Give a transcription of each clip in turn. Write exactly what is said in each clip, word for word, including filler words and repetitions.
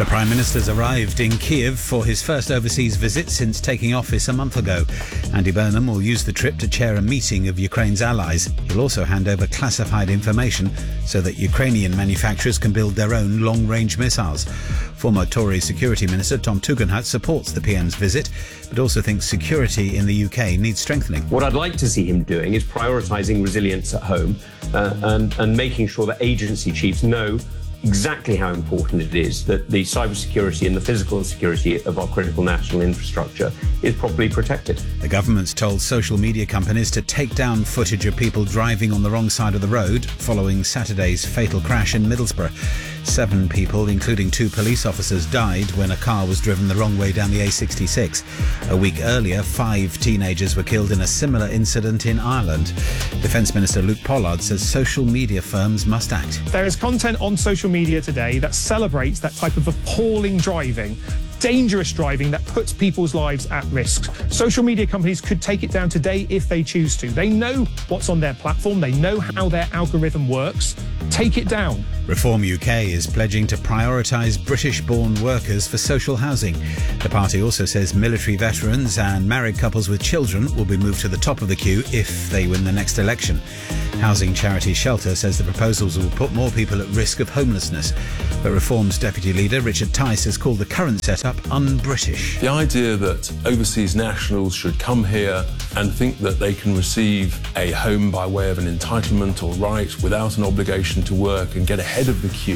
The Prime Minister's arrived in Kiev for his first overseas visit since taking office a month ago. Andy Burnham will use the trip to chair a meeting of Ukraine's allies. He'll also hand over classified information so that Ukrainian manufacturers can build their own long-range missiles. Former Tory Security Minister Tom Tugendhat supports the P M's visit, but also thinks security in the U K needs strengthening. What I'd like to see him doing is prioritising resilience at home uh, and, and making sure that agency chiefs know exactly how important it is that the cybersecurity and the physical security of our critical national infrastructure is properly protected. The government's told social media companies to take down footage of people driving on the wrong side of the road following Saturday's fatal crash in Middlesbrough. Seven people, including two police officers, died when a car was driven the wrong way down the A sixty-six. A week earlier, five teenagers were killed in a similar incident in Ireland. Defence Minister Luke Pollard says social media firms must act. There is content on social media today that celebrates that type of appalling driving, dangerous driving that puts people's lives at risk. Social media companies could take it down today if they choose to. They know what's on their platform. They know how their algorithm works. Take it down. Reform U K is pledging to prioritise British-born workers for social housing. The party also says military veterans and married couples with children will be moved to the top of the queue if they win the next election. Housing charity Shelter says the proposals will put more people at risk of homelessness. But Reform's deputy leader, Richard Tice, has called the current setup un-British. The idea that overseas nationals should come here and think that they can receive a home by way of an entitlement or right without an obligation to work and get ahead of the queue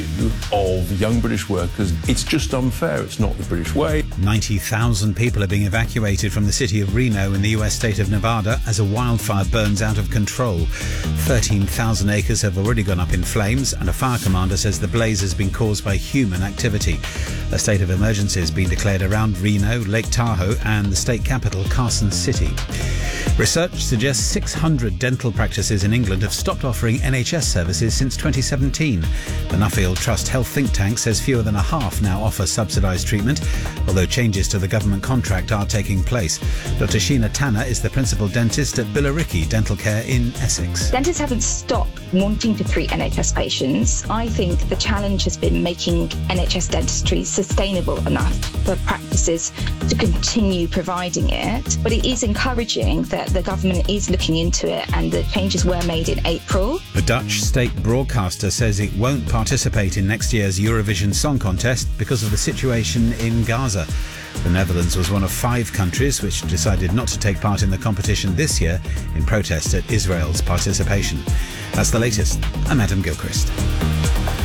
of young British workers, it's just unfair. It's not the British way. ninety thousand people are being evacuated from the city of Reno in the U S state of Nevada as a wildfire burns out of control. thirteen thousand acres have already gone up in flames, and a fire commander says the blaze has been caused by human activity. A state of emergency has been declared around Reno, Lake Tahoe and the state capital, Carson City. Research suggests six hundred dental practices in England have stopped offering N H S services since twenty seventeen. The Nuffield Trust Health think tank says fewer than a half now offer subsidised treatment, although changes to the government contract are taking place. Doctor Sheena Tanner is the principal dentist at Billericay Dental Care in Essex. Dentists haven't stopped wanting to treat N H S patients. I think the challenge has been making N H S dentistry sustainable enough for practices to continue providing it. But it is encouraging that the government is looking into it and the changes were made in April. The Dutch state broadcaster says it won't participate in next year's Eurovision Song Contest because of the situation in Gaza. The Netherlands was one of five countries which decided not to take part in the competition this year in protest at Israel's participation. That's the latest. I'm Adam Gilchrist.